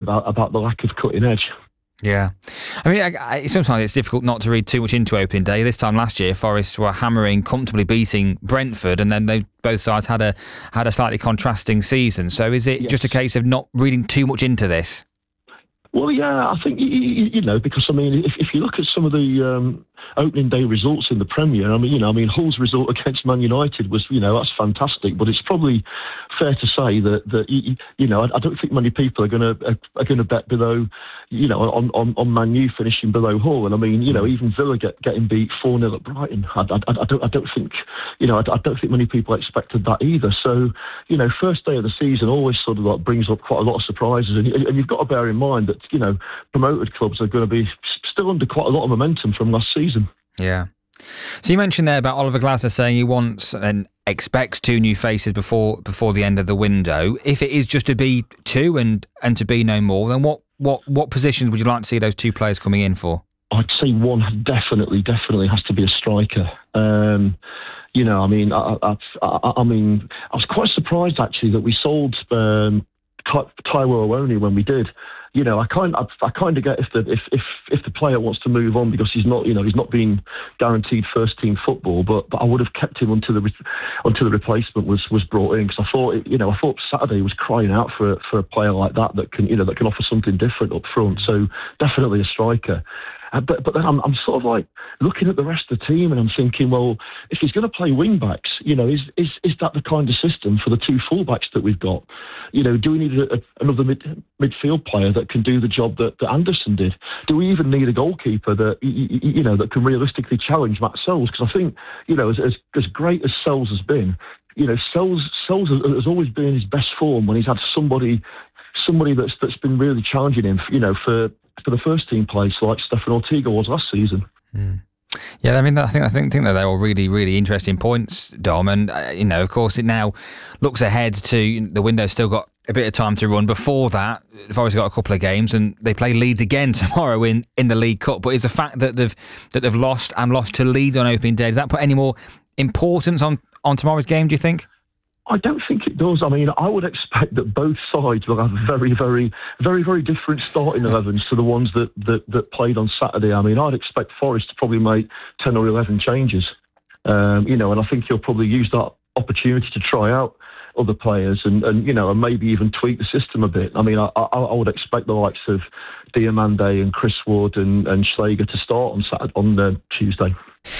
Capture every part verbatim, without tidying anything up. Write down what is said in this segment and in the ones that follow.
about, about the lack of cutting edge. Yeah. I mean, I, I, sometimes it's difficult not to read too much into opening day. This time last year, Forest were hammering, comfortably beating Brentford, and then they both sides had a had a slightly contrasting season. So is it yes. just a case of not reading too much into this? Well, yeah, I think, you, you know, because, I mean, if, if you look at some of the um, opening day results in the Premier, I mean, you know, I mean, Hull's result against Man United was, you know, that's fantastic, but it's probably fair to say that, that you, you know, I, I don't think many people are going to are going to bet below, you know, on, on, on Man U finishing below Hull. And, I mean, you know, even Villa get, getting beat four nil at Brighton. I, I, I, don't, I don't think, you know, I, I don't think many people expected that either. So, you know, first day of the season always sort of like brings up quite a lot of surprises. And, and you've got to bear in mind that, you know, promoted clubs are going to be still under quite a lot of momentum from last season. Yeah. So you mentioned there about Oliver Glasner saying he wants and expects two new faces before before the end of the window. If it is just to be two and, and to be no more, then what, what, what positions would you like to see those two players coming in for? I'd say one definitely, definitely has to be a striker. Um, you know, I mean, I, I, I, I mean, I was quite surprised actually that we sold um, Taiwo Awoniyi when we did. You know, I kind I, I kind of get if the if, if if the player wants to move on because he's not, you know, he's not being guaranteed first team football. But, but I would have kept him until the until the replacement was, was brought in, because I thought, you know, I thought Saturday was crying out for for a player like that that can, you know, that can offer something different up front. So definitely a striker. Uh, but but then I'm I'm sort of like looking at the rest of the team and I'm thinking, well, if he's going to play wing backs, you know, is is is that the kind of system for the two full backs that we've got? You know, do we need a, a, another mid, midfield player that can do the job that, that Anderson did? Do we even need a goalkeeper that you, you know that can realistically challenge Matt Sells? Because I think, you know, as, as as great as Sells has been, you know, Sells Sells has always been in his best form when he's had somebody somebody that's that's been really challenging him, you know, for. for the first team place like Stefan Ortega was last season. Mm. Yeah, I mean, I think I think, think that they're all really, really interesting points, Dom. And, uh, you know, of course, it now looks ahead to the window's still got a bit of time to run. Before that, they've always got a couple of games and they play Leeds again tomorrow in, in the League Cup. But is the fact that they've that they've lost and lost to Leeds on opening day, does that put any more importance on, on tomorrow's game, do you think? I don't think it does. I mean, I would expect that both sides will have very, very, very, very different starting elevens to the ones that, that, that played on Saturday. I mean, I'd expect Forest to probably make ten or eleven changes, um, you know, and I think he'll probably use that opportunity to try out other players and, and you know, and maybe even tweak the system a bit. I mean, I, I, I would expect the likes of Diomande and Chris Wood and, and Schläger to start on Saturday, on uh, Tuesday.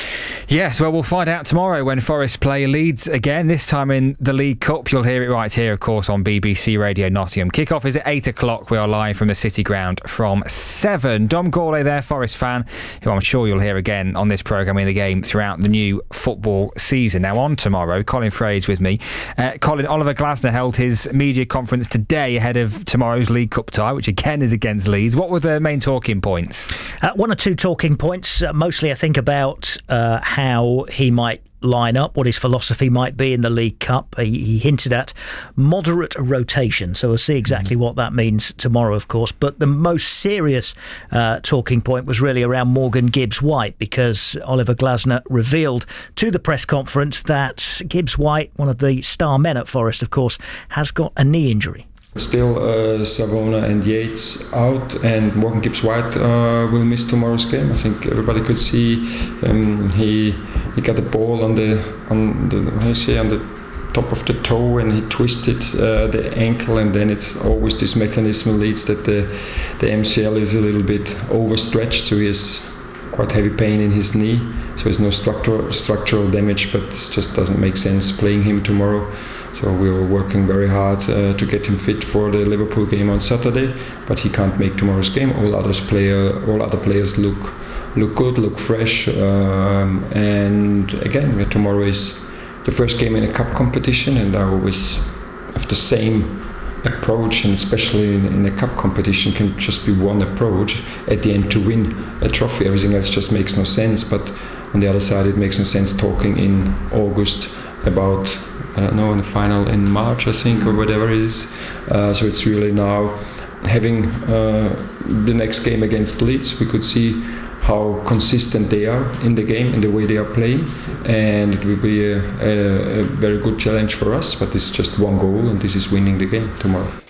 Yes, well, we'll find out tomorrow when Forest play Leeds again, this time in the League Cup. You'll hear it right here, of course, on B B C Radio Nottingham. Kick-off is at eight o'clock. We are live from the City Ground from seven. Dom Gourlay there, Forest fan, who I'm sure you'll hear again on this programme in the game throughout the new football season. Now, on tomorrow, Colin Frey's with me. Uh, Colin, Oliver Glasner held his media conference today ahead of tomorrow's League Cup tie, which again is against Leeds. What were the main talking points? Uh, one or two talking points, uh, mostly I think about uh, how he might line up, what his philosophy might be in the League Cup. He, he hinted at moderate rotation, so we'll see exactly what that means tomorrow, of course. But the most serious uh, talking point was really around Morgan Gibbs-White, because Oliver Glasner revealed to the press conference that Gibbs-White, one of the star men at Forest, of course, has got a knee injury. Still, uh, Savona and Yates out, and Morgan Gibbs-White uh, will miss tomorrow's game. I think everybody could see um, he he got the ball on the on the how do you say on the top of the toe, and he twisted uh, the ankle, and then it's always this mechanism leads that the the M C L is a little bit overstretched, so he has quite heavy pain in his knee. So there's no structural structural damage, but it just doesn't make sense playing him tomorrow. So we were working very hard uh, to get him fit for the Liverpool game on Saturday, but he can't make tomorrow's game. All others player, all other players look look good, look fresh, um, and again, tomorrow is the first game in a cup competition, and I always have the same approach, and especially in, in a cup competition can just be one approach at the end to win a trophy. Everything else just makes no sense. But on the other side, it makes no sense talking in August about, I don't know, in the final in March, I think, or whatever it is. Uh, so it's really now having uh, the next game against Leeds. We could see how consistent they are in the game, in the way they are playing, and it will be a, a, a very good challenge for us. But it's just one goal, and this is winning the game tomorrow.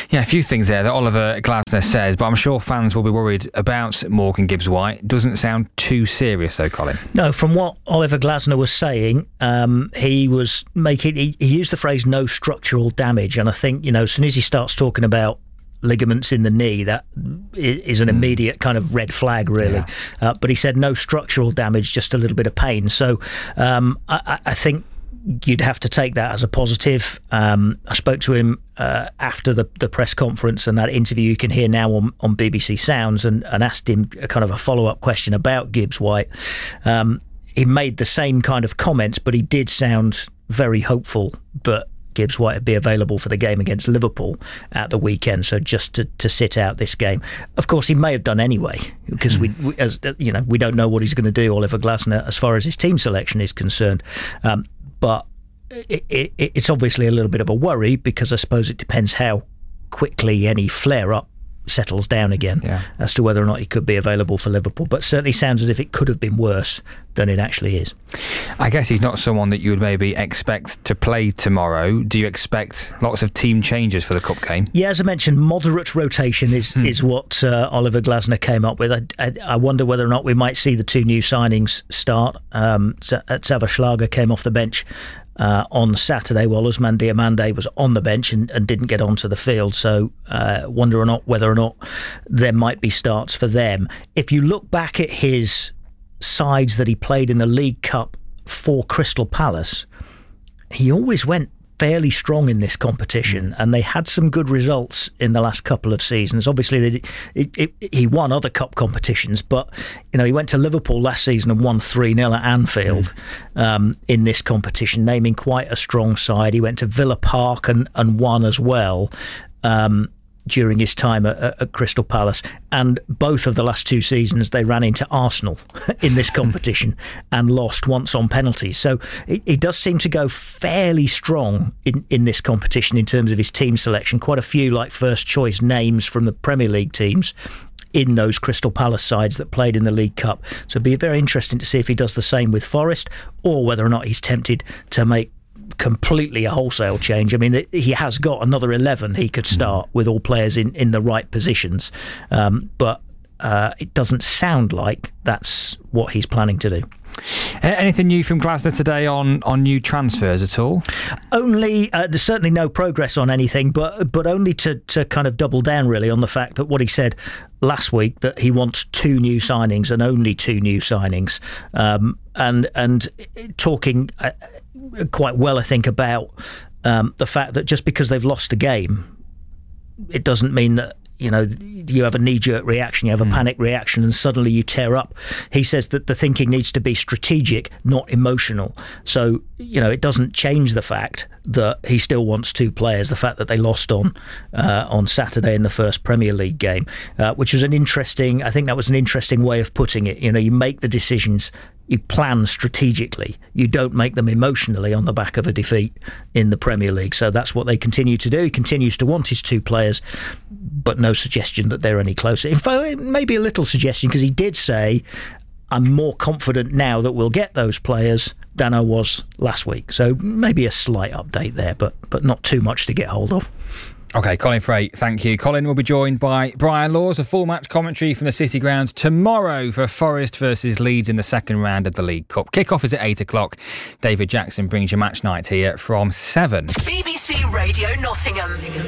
Yeah, a few things there that Oliver Glasner says, but I'm sure fans will be worried about Morgan Gibbs-White. Doesn't sound too serious though, Colin. No, from what Oliver Glasner was saying, um, he was making, he, he used the phrase no structural damage. And I think, you know, as soon as he starts talking about ligaments in the knee, that is an immediate kind of red flag, really. Yeah. Uh, but he said no structural damage, just a little bit of pain. So um, I, I think you'd have to take that as a positive. Um, I spoke to him uh, after the, the press conference and that interview you can hear now on, on B B C Sounds, and, and asked him a kind of a follow-up question about Gibbs-White. Um, he made the same kind of comments, but he did sound very hopeful that Gibbs-White would be available for the game against Liverpool at the weekend, so just to, to sit out this game. Of course, he may have done anyway, because we, we as you know, we don't know what he's going to do, Oliver Glasner, as far as his team selection is concerned. Um, but it, it, it's obviously a little bit of a worry, because I suppose it depends how quickly any flare-up settles down again, yeah, as to whether or not he could be available for Liverpool. But certainly sounds as if it could have been worse than it actually is. I guess he's not someone that you would maybe expect to play tomorrow. Do you expect lots of team changes for the Cup game? Yeah, as I mentioned, moderate rotation is hmm. is what uh, Oliver Glasner came up with. I, I, I wonder whether or not we might see the two new signings start. Um, Xaver Schlager came off the bench Uh, on Saturday, while Ousmane Diomande was on the bench and, and didn't get onto the field. So uh, wonder or not whether or not there might be starts for them. If you look back at his sides that he played in the League Cup for Crystal Palace, he always went fairly strong in this competition, and they had some good results in the last couple of seasons. Obviously, they, it, it, he won other cup competitions, but you know, he went to Liverpool last season and won three nil at Anfield mm. um, in this competition, naming quite a strong side. He went to Villa Park and, and won as well um, during his time at, at Crystal Palace. And both of the last two seasons, they ran into Arsenal in this competition and lost once on penalties. So it, it does seem to go fairly strong in, in this competition in terms of his team selection. Quite a few like first choice names from the Premier League teams in those Crystal Palace sides that played in the League Cup. So it'd be very interesting to see if he does the same with Forest, or whether or not he's tempted to make completely a wholesale change. I mean, he has got another eleven he could start with all players in, in the right positions, um, but uh, it doesn't sound like that's what he's planning to do. Anything new from Glasner today on, on new transfers at all? Only, uh, there's certainly no progress on anything, but but only to, to kind of double down really on the fact that what he said last week, that he wants two new signings and only two new signings, um, and and talking uh, quite well, I think, about um, the fact that just because they've lost a game, it doesn't mean that, you know, you have a knee-jerk reaction, you have a mm. panic reaction, and suddenly you tear up. He says that the thinking needs to be strategic, not emotional. So, you know, it doesn't change the fact that he still wants two players. The fact that they lost on uh, on Saturday in the first Premier League game, uh, which was an interesting, I think that was an interesting way of putting it. You know, you make the decisions, you plan strategically. You don't make them emotionally on the back of a defeat in the Premier League. So that's what they continue to do. He continues to want his two players, but no suggestion that they're any closer. In fact, maybe a little suggestion, because he did say, I'm more confident now that we'll get those players than I was last week. So maybe a slight update there, but but not too much to get hold of. OK, Colin Freight, thank you. Colin will be joined by Brian Laws, a full match commentary from the City Ground tomorrow for Forest versus Leeds in the second round of the League Cup. Kick-off is at eight o'clock. David Jackson brings you match night here from seven. B B C Radio Nottingham.